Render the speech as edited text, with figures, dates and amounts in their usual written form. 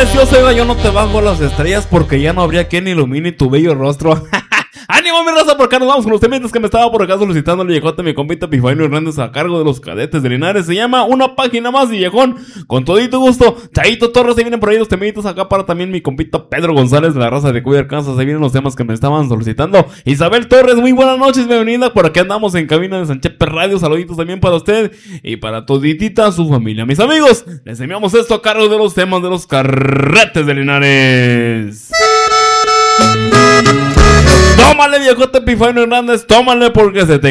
preciosa, Eva, yo no te bajo las estrellas porque ya no habría quien ilumine tu bello rostro. ¡Ánimo, mi raza! Por acá nos vamos con los temitas que me estaba por acá solicitando el viejote, mi compita Epifanio Hernández, a cargo de los Cadetes de Linares. Se llama Una Página Más, viejón, con todito gusto. Chaito Torres, se vienen por ahí los temitas acá para también mi compita Pedro González de la raza de Cuya, Kansas. Se vienen los temas que me estaban solicitando. Isabel Torres, muy buenas noches, bienvenida. Por aquí andamos en cabina de Sanchepe Radio. Saluditos también para usted y para toditita su familia. Mis amigos, les enviamos esto a cargo de los temas de los Cadetes de Linares. Tómale, viejote Epifanio Hernández, tómale porque se te